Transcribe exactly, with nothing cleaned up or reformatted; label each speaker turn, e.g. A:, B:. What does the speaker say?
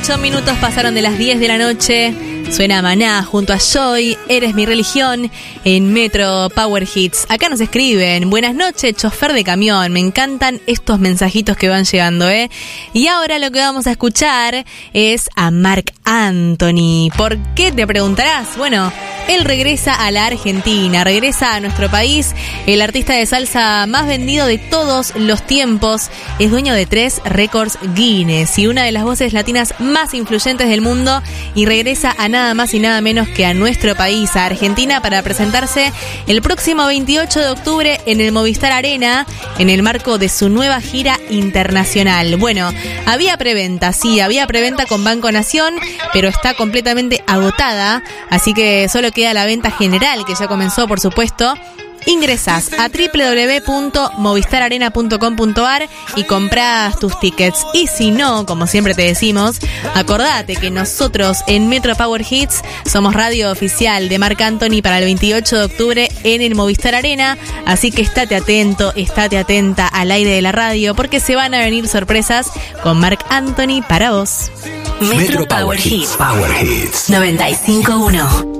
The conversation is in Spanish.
A: ocho minutos pasaron de las diez de la noche. Suena Maná junto a Joy, Eres mi religión, en Metro Power Hits. Acá nos escriben: buenas noches, chofer de camión. Me encantan estos mensajitos que van llegando, ¿eh? Y ahora lo que vamos a escuchar es a Marc Anthony. ¿Por qué, te preguntarás? Bueno, él regresa a la Argentina, regresa a nuestro país. El artista de salsa más vendido de todos los tiempos es dueño de tres récords Guinness y una de las voces latinas más influyentes del mundo, y regresa a nada más y nada menos que a nuestro país, a Argentina, para presentarse el próximo veintiocho de octubre en el Movistar Arena en el marco de su nueva gira internacional. Bueno, había preventa, sí, había preventa con Banco Nación, pero está completamente agotada, así que solo queda la venta general, que ya comenzó, por supuesto. Ingresás a doble u doble u doble u punto movistar arena punto com punto a r y comprás tus tickets. Y si no, como siempre te decimos, acordate que nosotros en Metro Power Hits somos radio oficial de Marc Anthony para el veintiocho de octubre en el Movistar Arena. Así que estate atento, estate atenta al aire de la radio, porque se van a venir sorpresas con Marc Anthony para vos.
B: Metro Power Hits. Power Hits noventa y cinco punto uno.